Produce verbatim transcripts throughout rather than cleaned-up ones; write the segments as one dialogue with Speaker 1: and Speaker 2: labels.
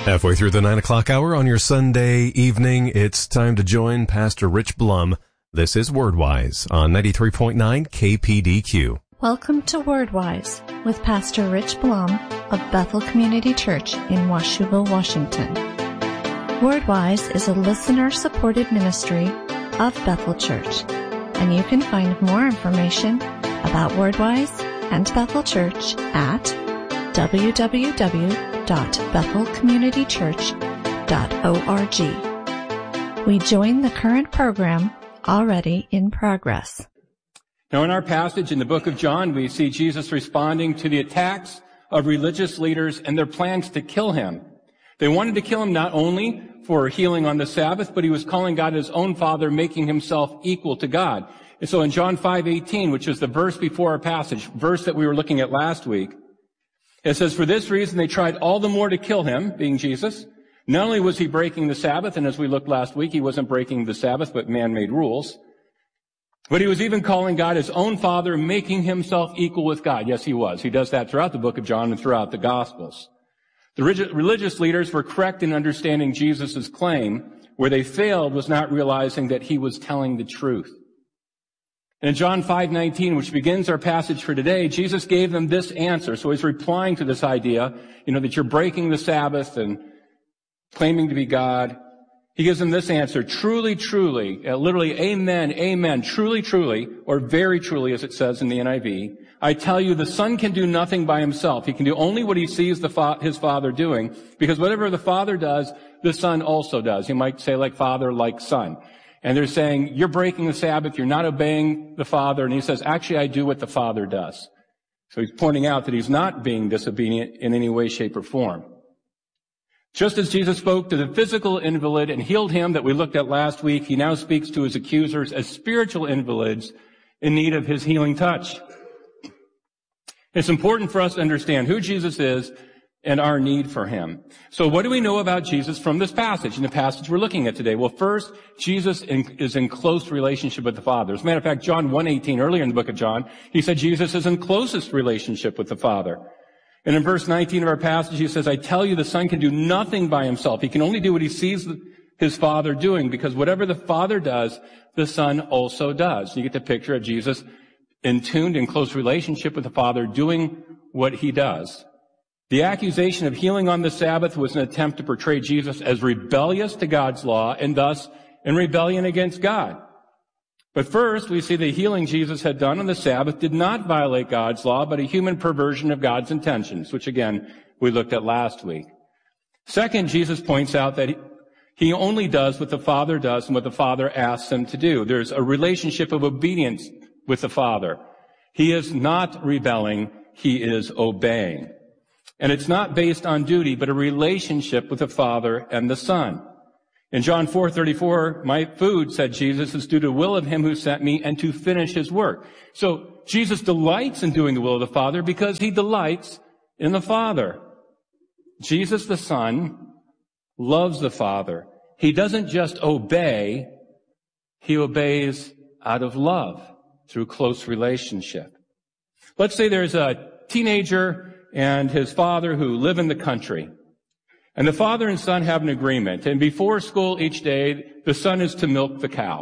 Speaker 1: Halfway through the nine o'clock hour on your Sunday evening, it's time to join Pastor Rich Blum. This is WordWise on ninety-three point nine K P D Q.
Speaker 2: Welcome to WordWise with Pastor Rich Blum of Bethel Community Church in Washougal, Washington. WordWise is a listener-supported ministry of Bethel Church, and you can find more information about WordWise and Bethel Church at w w w dot bethel community church dot org. We join the current program already in progress.
Speaker 3: Now, in our passage in the book of John, we see Jesus responding to the attacks of religious leaders and their plans to kill him. They wanted to kill him not only for healing on the Sabbath, but he was calling God his own Father, making himself equal to God. And so in John five eighteen, which is the verse before our passage, verse that we were looking at last week, it says, "For this reason they tried all the more to kill him," being Jesus. Not only was he breaking the Sabbath, and as we looked last week, he wasn't breaking the Sabbath, but man-made rules, but he was even calling God his own Father, making himself equal with God. Yes, he was. He does that throughout the book of John and throughout the Gospels. The religious leaders were correct in understanding Jesus' claim. Where they failed was not realizing that he was telling the truth. In John five nineteen, which begins our passage for today, Jesus gave them this answer. So he's replying to this idea, you know, that you're breaking the Sabbath and claiming to be God. He gives them this answer: truly, truly, uh, literally, amen, amen, truly, truly, or very truly, as it says in the N I V, I tell you, the Son can do nothing by himself. He can do only what he sees the fa- his Father doing, because whatever the Father does, the Son also does. You might say like Father, like Son. And they're saying, you're breaking the Sabbath, you're not obeying the Father. And he says, actually, I do what the Father does. So he's pointing out that he's not being disobedient in any way, shape, or form. Just as Jesus spoke to the physical invalid and healed him that we looked at last week, he now speaks to his accusers as spiritual invalids in need of his healing touch. It's important for us to understand who Jesus is and our need for him. So what do we know about Jesus from this passage, in the passage we're looking at today? Well, first, Jesus in, is in close relationship with the Father. As a matter of fact, John one eighteen, earlier in the book of John, he said Jesus is in closest relationship with the Father. And in verse nineteen of our passage, he says, I tell you, the Son can do nothing by himself. He can only do what he sees his Father doing, because whatever the Father does, the Son also does. You get the picture of Jesus in tuned, in close relationship with the Father, doing what he does. The accusation of healing on the Sabbath was an attempt to portray Jesus as rebellious to God's law and thus in rebellion against God. But first, we see the healing Jesus had done on the Sabbath did not violate God's law, but a human perversion of God's intentions, which again, we looked at last week. Second, Jesus points out that he only does what the Father does and what the Father asks him to do. There's a relationship of obedience with the Father. He is not rebelling, he is obeying. And it's not based on duty, but a relationship with the Father and the Son. In John four thirty-four, my food, said Jesus, is due to the will of him who sent me and to finish his work. So Jesus delights in doing the will of the Father because he delights in the Father. Jesus the Son loves the Father. He doesn't just obey, he obeys out of love through close relationship. Let's say there's a teenager and his father who live in the country. And the father and son have an agreement. And before school each day, the son is to milk the cow.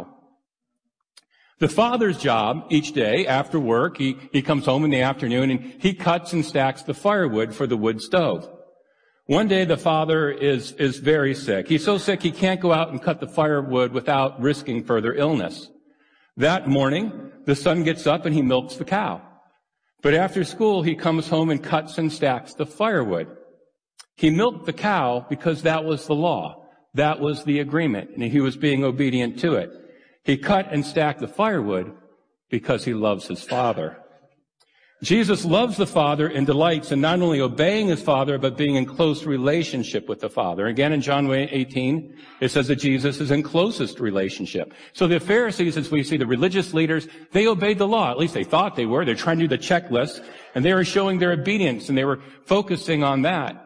Speaker 3: The father's job each day after work, he, he comes home in the afternoon and he cuts and stacks the firewood for the wood stove. One day the father is, is very sick. He's so sick he can't go out and cut the firewood without risking further illness. That morning, the son gets up and he milks the cow. But after school, he comes home and cuts and stacks the firewood. He milked the cow because that was the law. That was the agreement, and he was being obedient to it. He cut and stacked the firewood because he loves his Father. Jesus loves the Father and delights in not only obeying his Father, but being in close relationship with the Father. Again, in John eighteen, it says that Jesus is in closest relationship. So the Pharisees, as we see, the religious leaders, they obeyed the law. At least they thought they were. They're trying to do the checklist, and they were showing their obedience, and they were focusing on that.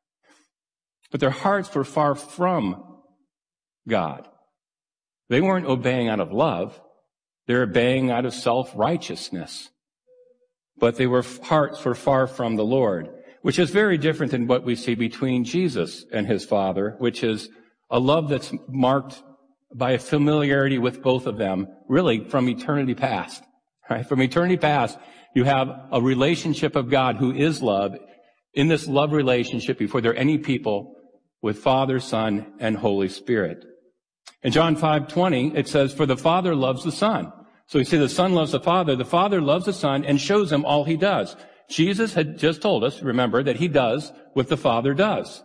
Speaker 3: But their hearts were far from God. They weren't obeying out of love. They were obeying out of self-righteousness. But they were, hearts were far from the Lord. which is very different than what we see between Jesus and his Father, which is a love that's marked by a familiarity with both of them, really from eternity past. Right? From eternity past, you have a relationship of God who is love. In this love relationship, before there are any people, with Father, Son, and Holy Spirit. In John five twenty, it says, "For the Father loves the Son." So we see the Son loves the Father. The Father loves the Son and shows him all he does. Jesus had just told us, remember, that he does what the Father does.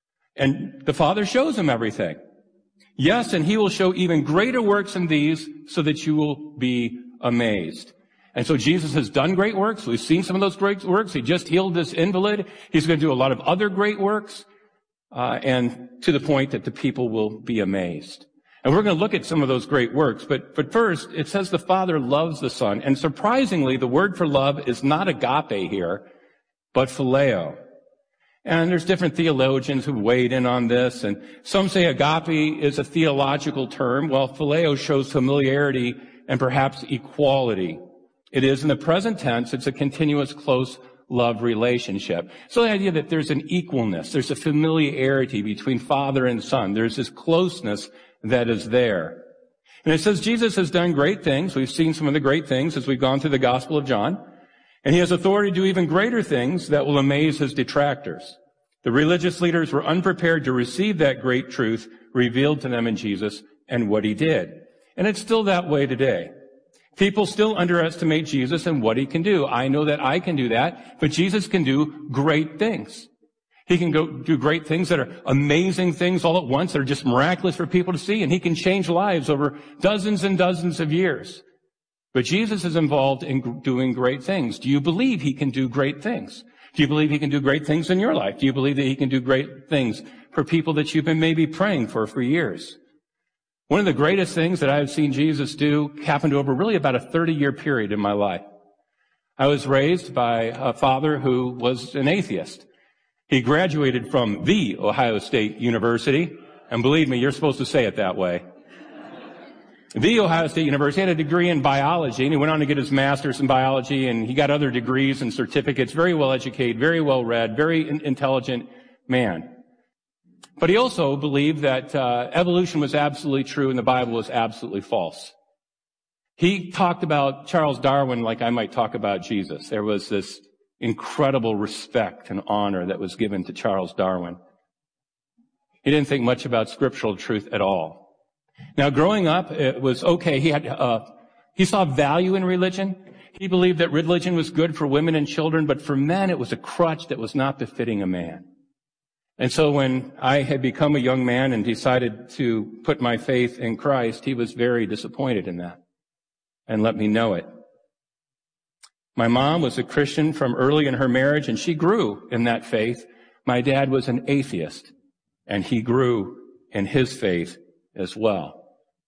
Speaker 3: And the Father shows him everything. Yes, and he will show even greater works than these so that you will be amazed. And so Jesus has done great works. We've seen some of those great works. He just healed this invalid. He's going to do a lot of other great works. Uh, and to the point that the people will be amazed. And we're going to look at some of those great works. But, but first, it says the Father loves the Son. And surprisingly, the word for love is not agape here, but phileo. And there's different theologians who weighed in on this. And some say agape is a theological term, while phileo shows familiarity and perhaps equality. It is in the present tense. It's a continuous, close love relationship. So the idea that there's an equalness, there's a familiarity between Father and Son. There's this closeness that is there. And it says Jesus has done great things. We've seen some of the great things as we've gone through the Gospel of John. And he has authority to do even greater things that will amaze his detractors. The religious leaders were unprepared to receive that great truth revealed to them in Jesus and what he did. And it's still that way today. People still underestimate Jesus and what he can do. I know that I can do that, but Jesus can do great things. He can go do great things that are amazing things all at once that are just miraculous for people to see, and he can change lives over dozens and dozens of years. But Jesus is involved in doing great things. Do you believe he can do great things? Do you believe he can do great things in your life? Do you believe that he can do great things for people that you've been maybe praying for for years? One of the greatest things that I've seen Jesus do happened over really about a thirty-year period in my life. I was raised by a father who was an atheist. He graduated from the Ohio State University, and believe me, you're supposed to say it that way. The Ohio State University had a degree in biology, and he went on to get his master's in biology, and he got other degrees and certificates, very well educated, very well read, very in- intelligent man. But he also believed that uh, evolution was absolutely true and the Bible was absolutely false. He talked about Charles Darwin like I might talk about Jesus. There was this incredible respect and honor that was given to Charles Darwin. He didn't think much about scriptural truth at all. Now, growing up, it was okay. He had uh, he saw value in religion. He believed that religion was good for women and children, but for men, it was a crutch that was not befitting a man. And so when I had become a young man and decided to put my faith in Christ, he was very disappointed in that and let me know it. My mom was a Christian from early in her marriage, and she grew in that faith. My dad was an atheist, and he grew in his faith as well.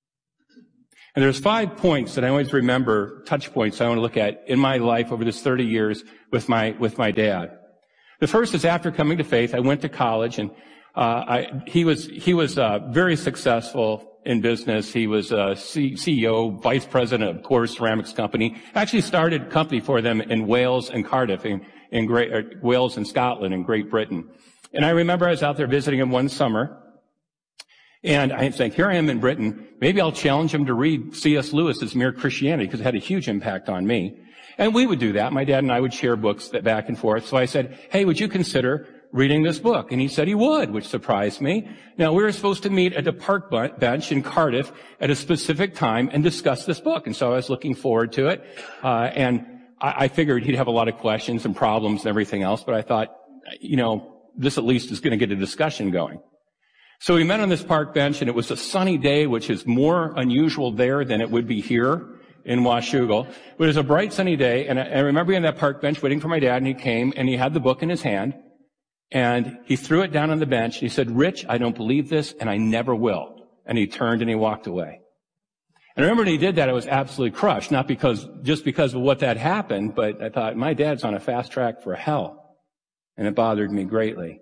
Speaker 3: And there's five points that I always remember, touch points I want to look at in my life over this thirty years with my with my dad. The first is after coming to faith, I went to college, and uh, I, he was he was uh, very successful in business. He was a C- CEO, vice president of Coors Ceramics Company. Actually started a company for them in Wales and Cardiff, in, in Great, uh, Wales and Scotland, in Great Britain. And I remember I was out there visiting him one summer, and I think, here I am in Britain. Maybe I'll challenge him to read C S Lewis's Mere Christianity, because it had a huge impact on me. And we would do that. My dad and I would share books that back and forth. So I said, hey, would you consider reading this book? And he said he would, which surprised me. Now, we were supposed to meet at a park bench in Cardiff at a specific time and discuss this book. And so I was looking forward to it. Uh, and I, I figured he'd have a lot of questions and problems and everything else. But I thought, you know, this at least is going to get a discussion going. So we met on this park bench, and it was a sunny day, which is more unusual there than it would be here in Washougal. It was a bright sunny day, and I, I remember being on that park bench waiting for my dad, and he came, and he had the book in his hand, and he threw it down on the bench, and he said, Rich, I don't believe this, and I never will. And he turned and he walked away. And I remember when he did that, I was absolutely crushed, not because, just because of what that happened, but I thought, my dad's on a fast track for hell. And it bothered me greatly.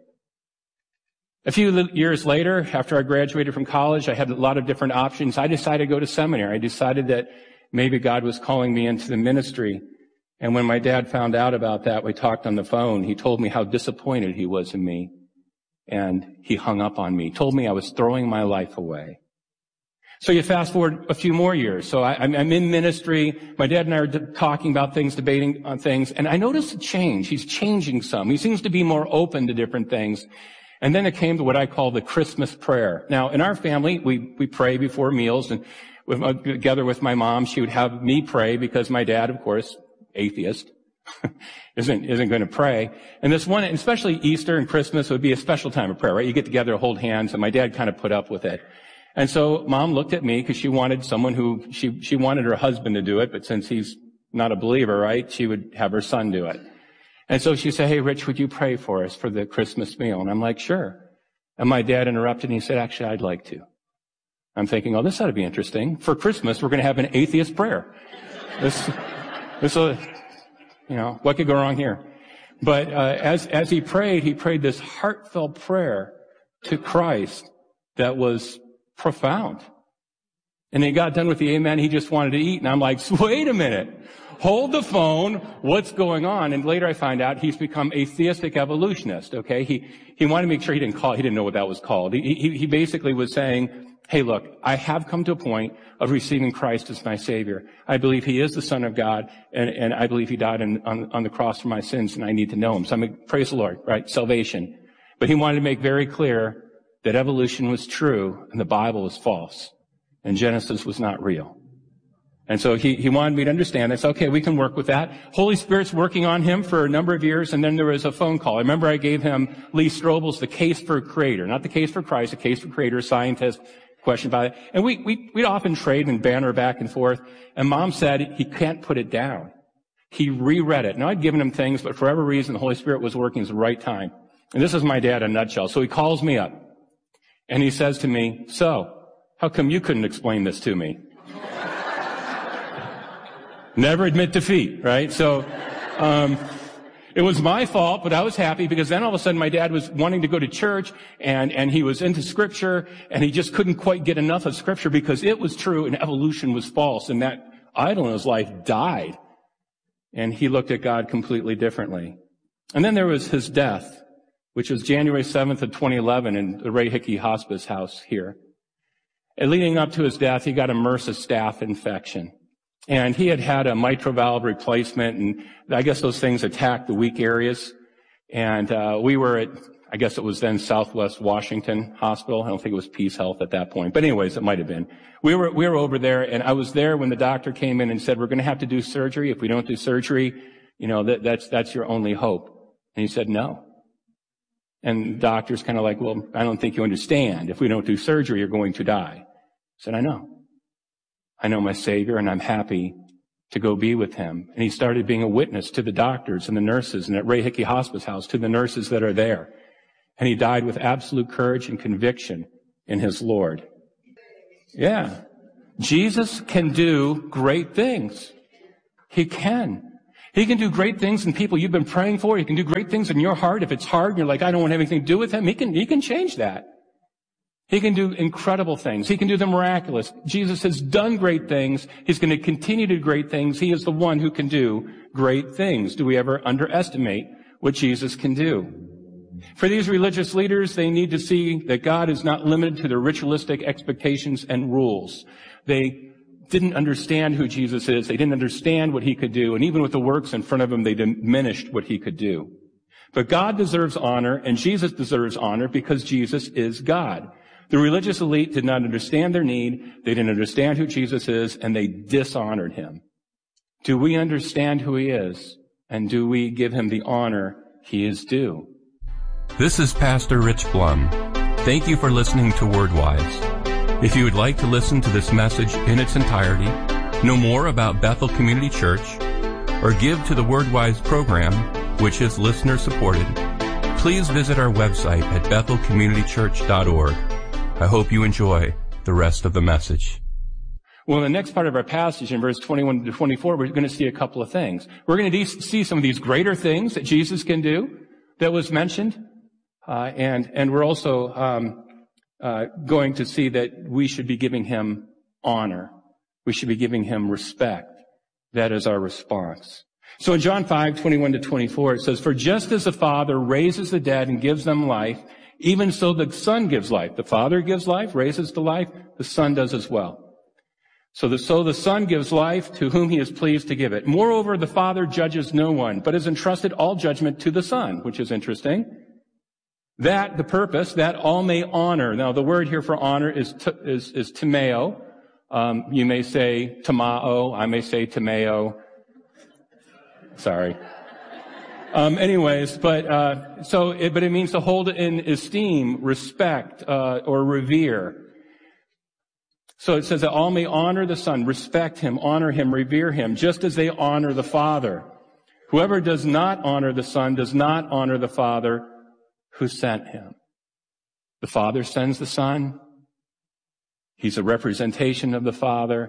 Speaker 3: A few years later, after I graduated from college, I had a lot of different options. I decided to go to seminary. I decided that maybe God was calling me into the ministry. And when my dad found out about that, we talked on the phone. He told me how disappointed he was in me. And he hung up on me, told me I was throwing my life away. So you fast forward a few more years. So I, I'm, I'm in ministry. My dad and I are d- talking about things, debating on things. And I noticed a change. He's changing some. He seems to be more open to different things. And then it came to what I call the Christmas prayer. Now, in our family, we, we pray before meals. And with, uh, together with my mom, she would have me pray because my dad, of course, atheist, isn't, isn't going to pray. And this one, especially Easter and Christmas, would be a special time of prayer, right? You get together, hold hands, and my dad kind of put up with it. And so mom looked at me because she wanted someone who, she, she wanted her husband to do it, but since he's not a believer, right, she would have her son do it. And so she said, hey, Rich, would you pray for us for the Christmas meal? And I'm like, sure. And my dad interrupted and he said, actually, I'd like to. I'm thinking, oh, this ought to be interesting. For Christmas, we're going to have an atheist prayer. This, this will, you know, what could go wrong here? But, uh, as, as he prayed, he prayed this heartfelt prayer to Christ that was profound. And he got done with the amen. He just wanted to eat. And I'm like, wait a minute. Hold the phone. What's going on? And later I find out he's become a theistic evolutionist. Okay. He, he wanted to make sure he didn't call, he didn't know what that was called. He, he, he basically was saying, hey, look, I have come to a point of receiving Christ as my Savior. I believe He is the Son of God, and, and I believe He died on, on, on the cross for my sins, and I need to know Him. So I'm like, praise the Lord, right? Salvation. But he wanted to make very clear that evolution was true and the Bible was false, and Genesis was not real. And so he, he wanted me to understand this. Okay, we can work with that. Holy Spirit's working on him for a number of years, and then there was a phone call. I remember I gave him Lee Strobel's The Case for Creator, not The Case for Christ, The Case for Creator, scientist, question about it. And we, we, we'd often trade and banter back and forth. And Mom said he can't put it down. He reread it. Now, I'd given him things, but for whatever reason, the Holy Spirit was working at the right time. And this is my dad in a nutshell. So he calls me up, and he says to me, so, how come you couldn't explain this to me? Never admit defeat, right? So, um, it was my fault, but I was happy because then all of a sudden my dad was wanting to go to church and, and he was into scripture and he just couldn't quite get enough of scripture because it was true and evolution was false, and that idol in his life died. And he looked at God completely differently. And then there was his death, which was January seventh of twenty eleven in the Ray Hickey Hospice House here. And leading up to his death, he got a MRSA staph infection. And he had had a mitral valve replacement, and I guess those things attacked the weak areas. And uh we were at, I guess it was then Southwest Washington Hospital. I don't think it was Peace Health at that point. But anyways, it might have been. We were we were over there, and I was there when the doctor came in and said, we're going to have to do surgery. If we don't do surgery, you know, that, that's that's your only hope. And he said, no. And the doctor's kind of like, well, I don't think you understand. If we don't do surgery, you're going to die. I said, I know. I know my Savior, and I'm happy to go be with Him. And he started being a witness to the doctors and the nurses, and at Ray Hickey Hospice House, to the nurses that are there. And he died with absolute courage and conviction in his Lord. Yeah. Jesus can do great things. He can. He can do great things in people you've been praying for. He can do great things in your heart. If it's hard and you're like, I don't want anything to do with Him, He can, He can change that. He can do incredible things. He can do the miraculous. Jesus has done great things. He's going to continue to do great things. He is the one who can do great things. Do we ever underestimate what Jesus can do? For these religious leaders, they need to see that God is not limited to their ritualistic expectations and rules. They didn't understand who Jesus is. They didn't understand what He could do. And even with the works in front of Him, they diminished what He could do. But God deserves honor, and Jesus deserves honor because Jesus is God. The religious elite did not understand their need. They didn't understand who Jesus is, and they dishonored Him. Do we understand who He is? And do we give Him the honor He is due?
Speaker 4: This is Pastor Rich Blum. Thank you for listening to WordWise. If you would like to listen to this message in its entirety, know more about Bethel Community Church, or give to the WordWise program, which is listener supported, please visit our website at bethel community church dot org. I hope you enjoy the rest of the message.
Speaker 3: Well, in the next part of our passage, in verse twenty-one to twenty-four, we're going to see a couple of things. We're going to see some of these greater things that Jesus can do that was mentioned. Uh, and, and we're also, um, uh, going to see that we should be giving Him honor. We should be giving Him respect. That is our response. So in John five, twenty-one to twenty-four, it says, "For just as the Father raises the dead and gives them life, even so the Son gives life." The Father gives life, raises to life, the Son does as well. So the, so the Son gives life to whom he is pleased to give it. Moreover, the Father judges no one, but has entrusted all judgment to the Son, which is interesting. That, the purpose, that all may honor. Now, the word here for honor is, t- is, is timeo. Um, you may say tamao. I may say timeo. Sorry. Um, anyways, but, uh, so, it, but it means to hold it in esteem, respect, uh, or revere. So it says that all may honor the Son, respect him, honor him, revere him, just as they honor the Father. Whoever does not honor the Son does not honor the Father who sent him. The Father sends the Son. He's a representation of the Father.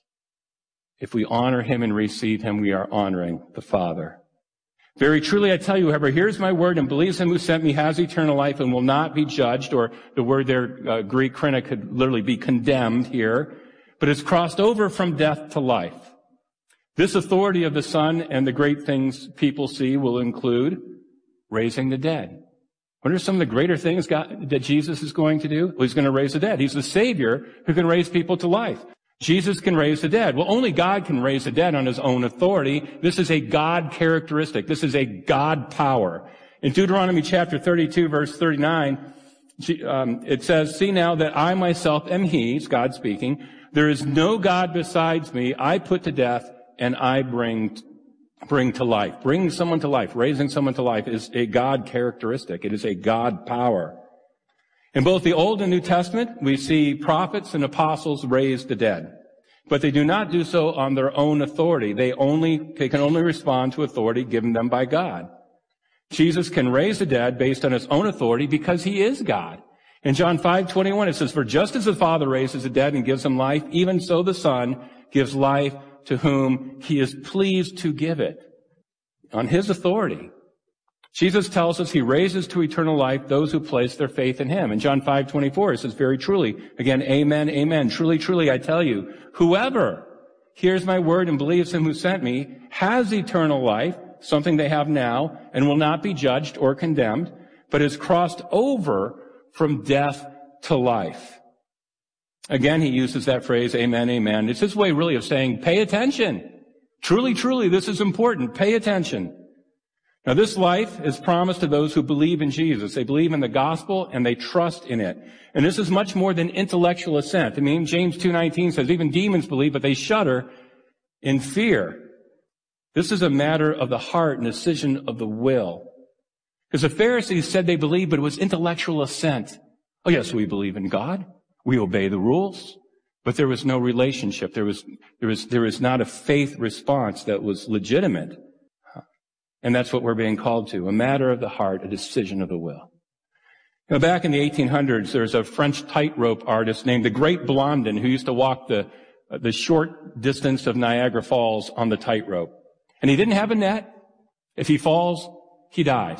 Speaker 3: If we honor him and receive him, we are honoring the Father. "Very truly I tell you, whoever hears my word and believes him who sent me has eternal life and will not be judged," or the word there, uh, Greek krena, could literally be condemned here, "but is crossed over from death to life." This authority of the Son and the great things people see will include raising the dead. What are some of the greater things God, that Jesus is going to do? Well, he's going to raise the dead. He's the Savior who can raise people to life. Jesus can raise the dead. Well, only God can raise the dead on his own authority. This is a God characteristic. This is a God power. In Deuteronomy chapter thirty-two, verse thirty-nine, um, it says, "See now that I myself am he," it's God speaking, "there is no God besides me. I put to death and I bring, bring to life." Bringing someone to life, raising someone to life is a God characteristic. It is a God power. In both the Old and New Testament, we see prophets and apostles raise the dead. But they do not do so on their own authority. They only, they can only respond to authority given them by God. Jesus can raise the dead based on his own authority because he is God. In John five twenty-one, it says, "For just as the Father raises the dead and gives them life, even so the Son gives life to whom he is pleased to give it." On his authority. Jesus tells us he raises to eternal life those who place their faith in him. In John five twenty-four, it says, "Very truly," again, amen, amen, "truly, truly, I tell you, whoever hears my word and believes him who sent me has eternal life," something they have now, "and will not be judged or condemned, but is crossed over from death to life." Again, he uses that phrase, amen, amen. It's his way really of saying, pay attention. Truly, truly, this is important. Pay attention. Now, this life is promised to those who believe in Jesus. They believe in the gospel and they trust in it. And this is much more than intellectual assent. I mean, James two nineteen says, even demons believe, but they shudder in fear. This is a matter of the heart and decision of the will. Because the Pharisees said they believed, but it was intellectual assent. Oh, yes, we believe in God. We obey the rules. But there was no relationship. There was, there was, there was not a faith response that was legitimate. And that's what we're being called to, a matter of the heart, a decision of the will. Now, back in the eighteen hundreds, there's a French tightrope artist named the Great Blondin who used to walk the, the short distance of Niagara Falls on the tightrope. And he didn't have a net. If he falls, he dies.